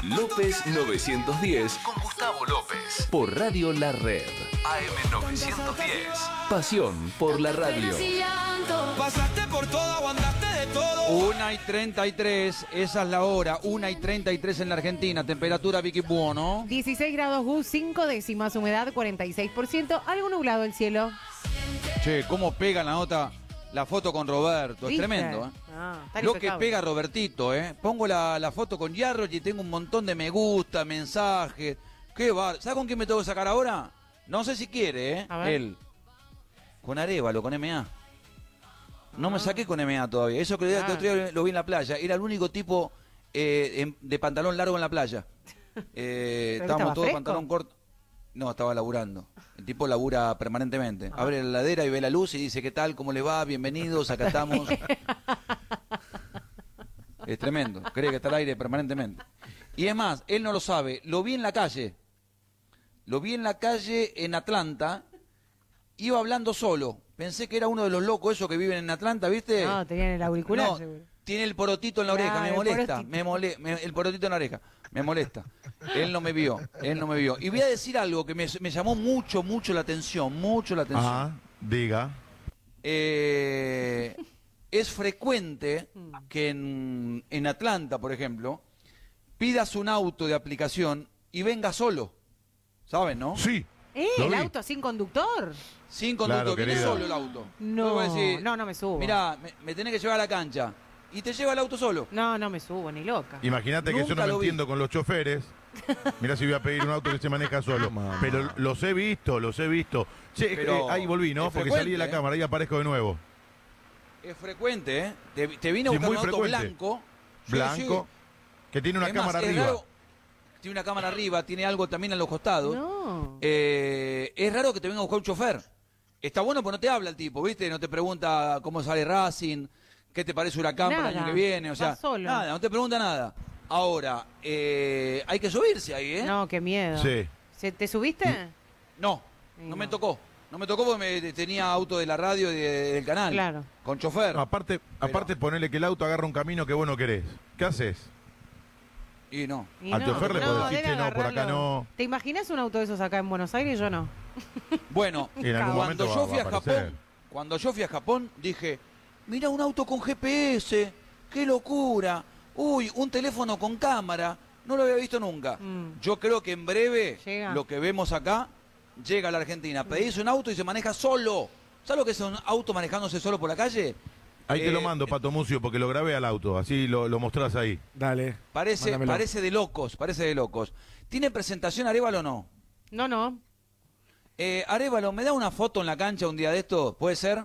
López 910 con Gustavo López por Radio La Red. AM 910. Pasión por la radio. Pasaste por todo, aguantaste de todo. 1:33, esa es la hora. 1:33 en la Argentina. Temperatura, Vicky Buono. 16 grados Gus, 5 décimas, humedad 46%, algo nublado el cielo. Che, cómo pega la nota, la foto con Roberto. Es ¿Viste? tremendo, ¿eh? Está Lo que impecable. pega Robertito, ¿eh? Pongo la foto con Yarroch y tengo un montón de me gusta, mensajes. Qué bar. ¿Sabes con quién me tengo que sacar ahora? No sé si quiere, ¿eh? A ver. Él. Con Arévalo, con MA. No me saqué con MA todavía. Eso que el otro día lo vi en la playa. Era el único tipo de pantalón largo en la playa. Estábamos todos fresco? pantalón corto. No, estaba laburando. El tipo labura permanentemente. Abre la heladera y ve la luz y dice, ¿qué tal? ¿Cómo le va? Bienvenidos, acá estamos. Es tremendo. Cree que está al aire permanentemente. Y es más, él no lo sabe. Lo vi en la calle. Lo vi en la calle en Atlanta. Iba hablando solo. Pensé que era uno de los locos esos que viven en Atlanta, ¿viste? No, tenían el auricular, No, seguro. tiene el porotito en la oreja, Claro, me el molesta, porotito. el porotito en la oreja, me molesta. Él no me vio. Y voy a decir algo que me llamó mucho la atención, Ajá, diga. Es frecuente que en Atlanta, por ejemplo, pidas un auto de aplicación y venga solo, ¿saben, no? Sí. Lo ¿El vi. auto sin conductor? Sin conductor, Claro, viene querida. solo el auto. No, Voy a decir, no me subo. Mirá, me tenés que llevar a la cancha. Y te lleva el auto solo. No me subo, ni loca. Imagínate que yo Nunca no me lo vi. entiendo con los choferes. Mirá si voy a pedir un auto que se maneja solo. Pero los he visto. Che, Pero ahí volví, ¿no? es Porque frecuente, salí de la ¿eh? cámara, ahí aparezco de nuevo. Es frecuente, ¿eh? Te vine a Sí, buscar muy un auto frecuente. blanco. Sí, Blanco. Que tiene una Es más, cámara es arriba. raro- tiene una cámara arriba, tiene algo también en los costados. No. Es raro que te venga a buscar un chofer. Está bueno porque no te habla el tipo, ¿viste? No te pregunta cómo sale Racing, qué te parece Huracán para el Nada. año que viene. O sea, Va solo. nada, no te pregunta nada. Ahora, hay que subirse ahí, ¿eh? No, qué miedo. Sí. ¿Te subiste? No, Y no me no. tocó. No me tocó porque tenía auto de la radio y del canal. Claro. Con chofer. No, aparte ponerle que el auto agarra un camino que vos no querés. ¿Qué haces? Y no. Y Al chofer le podés decir, debe che, no, por acá agarrarlo. no. ¿Te imaginas un auto de esos acá en Buenos Aires? Yo no. Bueno, Y en algún cuando momento yo va fui a a aparecer. Japón, dije, mira un auto con GPS, qué locura. Uy, un teléfono con cámara, no lo había visto nunca. Yo creo que en breve Llega. lo que vemos acá llega a la Argentina. Pedís un auto y se maneja solo. ¿Sabes lo que es un auto manejándose solo por la calle? Ahí te lo mando, Pato Mucio, porque lo grabé al auto. Así lo mostrás ahí. Dale. Parece mándamelo. de locos. ¿Tiene presentación Arévalo o no? No. Arévalo, ¿me da una foto en la cancha un día de esto? ¿Puede ser?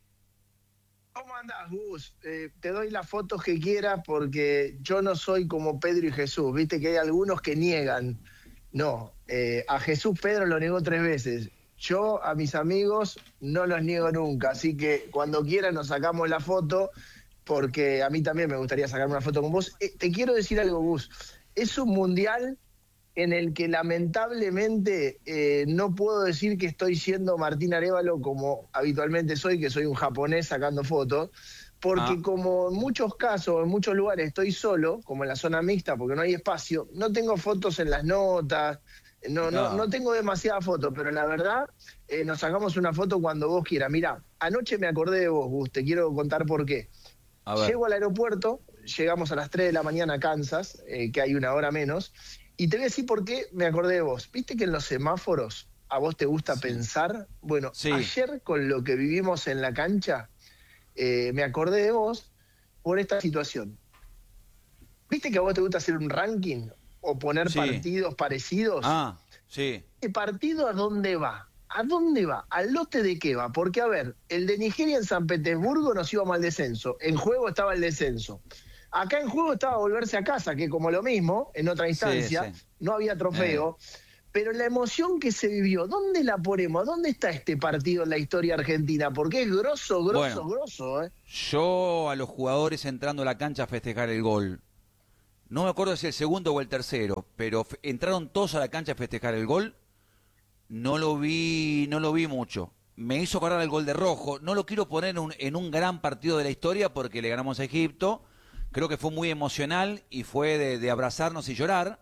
¿Cómo andás, Gus? Te doy las fotos que quieras porque yo no soy como Pedro y Jesús. Viste que hay algunos que niegan. No, a Jesús Pedro lo negó 3 veces. Yo a mis amigos no los niego nunca. Así que cuando quieran nos sacamos la foto porque a mí también me gustaría sacarme una foto con vos. Te quiero decir algo, Gus. Es un mundial en el que lamentablemente no puedo decir que estoy siendo Martín Arévalo como habitualmente soy, que soy un japonés sacando fotos, porque como en muchos casos, en muchos lugares estoy solo, como en la zona mixta, porque no hay espacio, no tengo fotos en las notas, no tengo demasiadas fotos, pero la verdad nos sacamos una foto cuando vos quieras. Mirá, anoche me acordé de vos, Gus, te quiero contar por qué. A ver. Llego al aeropuerto, llegamos a las 3 de la mañana a Kansas, que hay una hora menos, y te voy a decir por qué me acordé de vos. ¿Viste que en los semáforos a vos te gusta pensar? Bueno, Sí. ayer con lo que vivimos en la cancha, me acordé de vos por esta situación. ¿Viste que a vos te gusta hacer un ranking o poner Sí. partidos parecidos? Sí. ¿Este partido a dónde va? ¿A dónde va? ¿Al lote de qué va? Porque, a ver, el de Nigeria en San Petersburgo nos íbamos al descenso. En juego estaba el descenso. Acá en juego estaba volverse a casa, que como lo mismo, en otra instancia, sí. no había trofeo. Pero la emoción que se vivió, ¿dónde la ponemos? ¿Dónde está este partido en la historia argentina? Porque es grosso, grosso, ¿eh? Yo a los jugadores entrando a la cancha a festejar el gol. No me acuerdo si el segundo o el tercero, pero entraron todos a la cancha a festejar el gol. No lo vi mucho. Me hizo acordar el gol de Rojo. No lo quiero poner en un gran partido de la historia porque le ganamos a Egipto. Creo que fue muy emocional y fue de abrazarnos y llorar.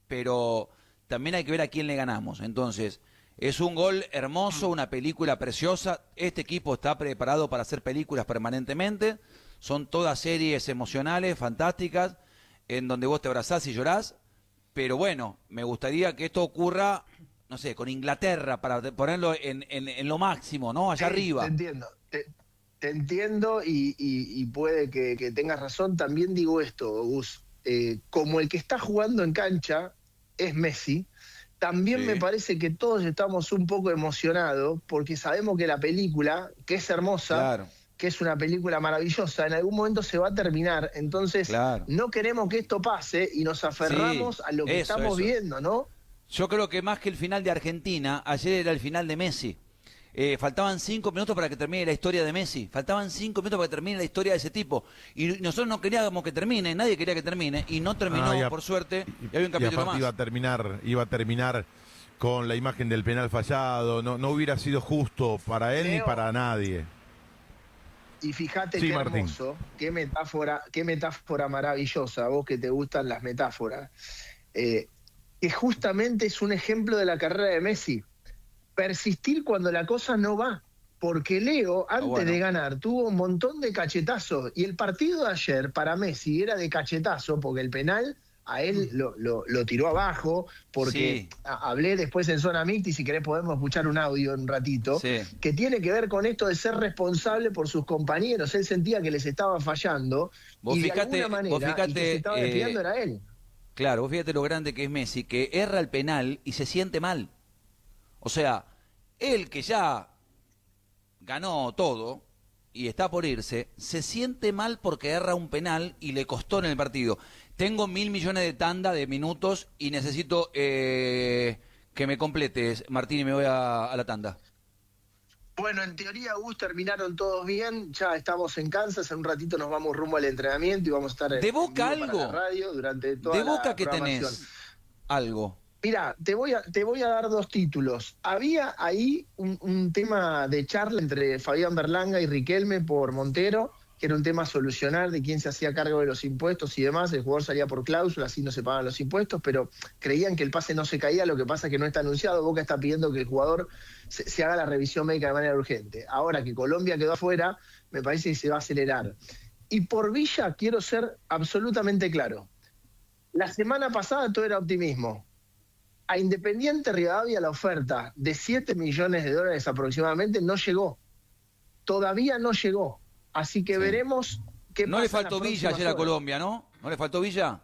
pero también hay que ver a quién le ganamos. Entonces, es un gol hermoso, una película preciosa. Este equipo está preparado para hacer películas permanentemente. Son todas series emocionales, fantásticas, en donde vos te abrazás y llorás. Pero bueno, me gustaría que esto ocurra, no sé, con Inglaterra, para ponerlo en lo máximo, ¿no? Allá arriba. Te entiendo. Te entiendo y puede que tengas razón. También digo esto, Gus. Como el que está jugando en cancha es Messi, también Sí. me parece que todos estamos un poco emocionados porque sabemos que la película, que es hermosa, Claro. que es una película maravillosa, en algún momento se va a terminar. Entonces, Claro. no queremos que esto pase y nos aferramos a lo que eso, estamos eso. viendo, ¿no? Yo creo que más que el final de Argentina, ayer era el final de Messi. Faltaban 5 minutos para que termine la historia de Messi. Faltaban 5 minutos para que termine la historia de ese tipo. Y nosotros no queríamos que termine, nadie quería que termine. Y no terminó, por suerte. Y había un capítulo aparte más. iba a terminar con la imagen del penal fallado. No hubiera sido justo para él ni Leo. para nadie. Y fíjate Sí, qué Martín. hermoso, qué metáfora maravillosa, a vos que te gustan las metáforas, que justamente es un ejemplo de la carrera de Messi. Persistir cuando la cosa no va. Porque Leo, antes bueno. de ganar, tuvo un montón de cachetazos. Y el partido de ayer, para Messi, era de cachetazo, porque el penal a él lo tiró abajo, porque Sí. hablé después en Zona Mixta, y si querés podemos escuchar un audio en un ratito, Sí. que tiene que ver con esto de ser responsable por sus compañeros. Él sentía que les estaba fallando, Vos y fijate- de alguna vos manera, fijate, y que se estaba desviando era él. Claro, vos fíjate lo grande que es Messi, que erra el penal y se siente mal. O sea, él que ya ganó todo y está por irse, se siente mal porque erra un penal y le costó en el partido. Tengo 1.000 millones de tanda de minutos y necesito que me completes, Martín, y me voy a la tanda. Bueno, en teoría, Gus, terminaron todos bien. Ya estamos en Kansas. En un ratito nos vamos rumbo al entrenamiento y vamos a estar ¿De Boca en vivo algo? para la radio durante toda ¿De la Boca qué programación. tenés? Algo. Mira, te voy a dar 2 títulos. Había ahí un tema de charla entre Fabián Berlanga y Riquelme por Montero, que era un tema a solucionar de quién se hacía cargo de los impuestos y demás. El jugador salía por cláusula, así no se pagan los impuestos, pero creían que el pase no se caía. Lo que pasa es que no está anunciado. Boca está pidiendo que el jugador se haga la revisión médica de manera urgente. Ahora que Colombia quedó afuera, me parece que se va a acelerar. Y por Villa quiero ser absolutamente claro. La semana pasada todo era optimismo. A Independiente Rivadavia la oferta de 7 millones de dólares aproximadamente no llegó. Todavía no llegó. Así que veremos qué No pasa le en faltó las Villa próximas ayer a horas. Colombia, ¿no? ¿No le faltó Villa?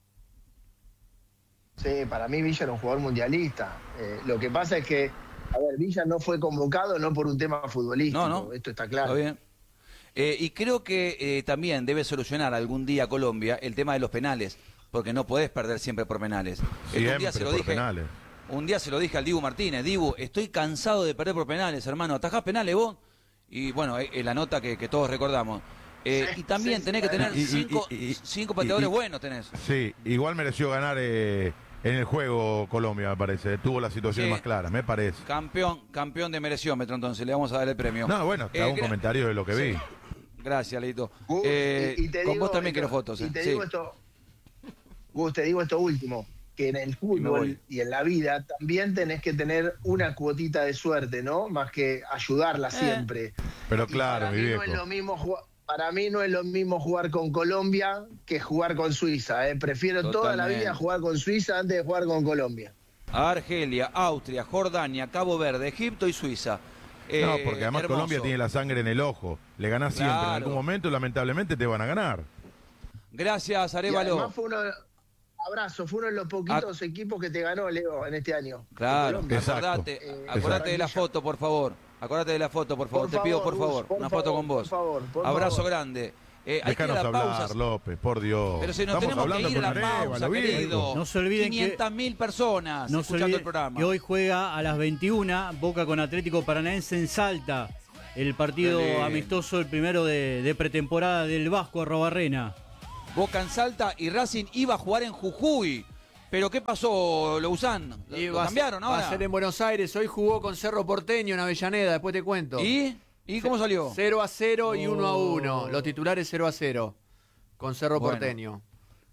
Sí, para mí Villa era un jugador mundialista. Lo que pasa es que, a ver, Villa no fue convocado no por un tema futbolístico. No. Esto está claro. Está bien. Y creo que también debe solucionar algún día Colombia el tema de los penales, porque no podés perder siempre por penales. Esto Siempre un día se lo por dije, penales. un día se lo dije al Dibu Martínez. Dibu, estoy cansado de perder por penales, hermano. ¿Atajás penales vos? Y bueno, la nota que todos recordamos. Y también sí, tenés que tener y- cinco pateadores y- buenos tenés. Sí, igual mereció ganar en el juego Colombia, me parece. Tuvo las situaciones Sí. más claras, me parece. Campeón de mereciómetro, entonces le vamos a dar el premio. No, bueno, te hago un comentario de lo que vi. Gracias, Leito. Gus, y te Con digo vos también esto- quiero fotos. Y te Sí. digo esto, Gus, te digo esto último, que en el me fútbol voy. y en la vida también tenés que tener una cuotita de suerte, ¿no? Más que ayudarla siempre. Pero Y claro, para mi mí viejo. no es lo mismo para mí no es lo mismo jugar con Colombia que jugar con Suiza. Prefiero toda la Totalmente. vida jugar con Suiza antes de jugar con Colombia. Argelia, Austria, Jordania, Cabo Verde, Egipto y Suiza. No, porque además Hermoso. Colombia tiene la sangre en el ojo. Le ganás siempre. En Claro. algún momento, lamentablemente, te van a ganar. Gracias, Y Arévalo. además fue uno de los poquitos equipos que te ganó, Leo, en este año. Claro, Colombia. Exacto. acordate de la foto, por favor. Acordate de la foto, por favor. Te pido, por Gus, favor, por una favor, foto con vos. por Abrazo favor. grande. Hay que ir Déjanos a la hablar, pausa. López, por Dios. Pero si nos Estamos tenemos que hablando ir a la con pausa, Arévalo, viejo. querido. No se olviden que- 500.000 personas No se escuchando olviden el programa. que hoy juega a las 21 Boca con Atlético Paranaense en Salta. El partido Dale. amistoso, el primero de pretemporada del Vasco Arrobarrena. Boca en Salta y Racing iba a jugar en Jujuy. ¿Pero qué pasó, Lousán? Y ¿Lo va a cambiaron ser- Va ahora? a ser en Buenos Aires. Hoy jugó con Cerro Porteño en Avellaneda. Después te cuento. ¿Y cómo salió? 0-0 y 1-1. Los titulares 0-0 con Cerro Bueno. Porteño.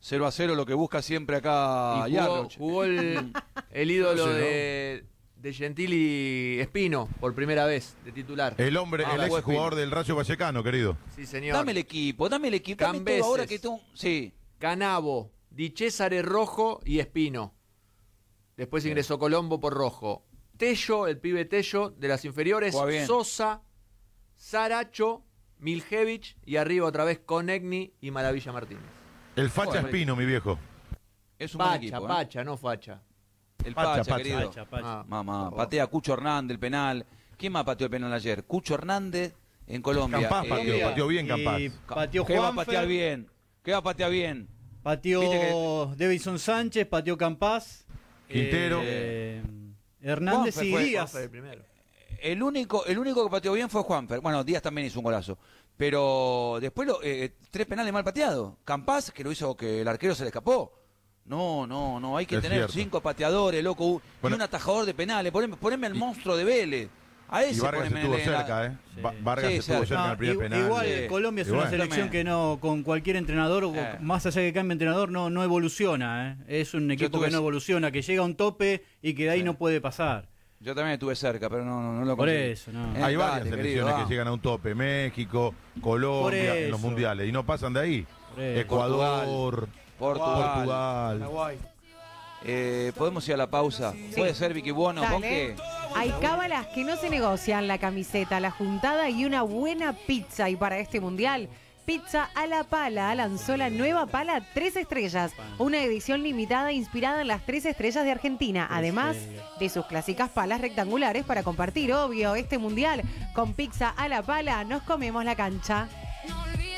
0-0, lo que busca siempre acá Y Yarroch. jugó el ídolo No sé, ¿no? de Gentili Espino por primera vez de titular. El hombre, el ex jugador del Rayo Vallecano, querido. Sí, señor. Dame el equipo, dame todo Cambeses. ahora que tú... Sí. Canavo, Di Cesare Rojo y Espino. Después ingresó Colombo por Rojo. Tello, el pibe Tello de las inferiores. Juega bien. Sosa, Saracho, Miljevich y arriba otra vez Conegni y Maravilla Martínez. El facha Bueno, Espino, mi viejo. Es un buen Pacha, equipo. Pacha, no facha. El Pacha, Pacha, Pacha. querido. Pacha, Pacha. Ah. Mamá, patea Cucho Hernández el penal. ¿Quién más pateó el penal ayer? Cucho Hernández en Colombia. Campás pateó bien Campás. Y pateó ¿Qué va a Juanfer, patear bien? ¿Qué va a patear bien? pateó Viste Davinson Sánchez, pateó Campás. Quintero. Hernández Juanfer y fue- Díaz. Fue el primero. El único que pateó bien fue Juanfer. Bueno, Díaz también hizo un golazo. Pero después 3 penales mal pateados. Campás, que lo hizo que el arquero se le escapó. No, hay que Es tener cierto. 5 pateadores, loco, Bueno. y un atajador de penales. Poneme al monstruo de Vélez. A ese Y Vargas poneme estuvo en la- cerca, ¿eh? Sí. Vargas Sí, estuvo cerca. cerca en el primer penal. Igual Sí. Colombia es Y una bueno. selección que no, con cualquier entrenador, más allá de que cambie entrenador, no evoluciona. Es un equipo tuve- que no evoluciona, que llega a un tope y que de ahí no puede pasar. Yo también estuve cerca, pero no lo Por conseguí. eso, no. Hay varias Dale, selecciones querido, que vamos. llegan a un tope. México, Colombia, Por en los eso. mundiales. Y no pasan de ahí. Por eso. Ecuador, Portugal. Paraguay. ¿Podemos ir a la pausa? ¿Puede ser, Vicky Buono? Dale. ¿Con qué? Hay cábalas que no se negocian: la camiseta, la juntada y una buena pizza. Y para este mundial, Pizza a la Pala lanzó la nueva pala 3 estrellas, una edición limitada inspirada en las 3 estrellas de Argentina, además de sus clásicas palas rectangulares para compartir. Obvio, este mundial con Pizza a la Pala nos comemos la cancha.